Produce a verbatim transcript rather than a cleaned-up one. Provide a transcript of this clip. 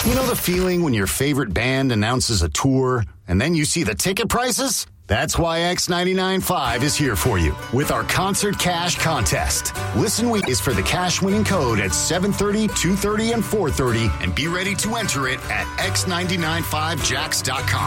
You know the feeling when your favorite band announces a tour and then you see the ticket prices? That's why X ninety-nine point five is here for you with our Concert Cash Contest. Listen Week is for the cash winning code at seven thirty, two thirty, and four thirty, and be ready to enter it at x nine nine five jacks dot com.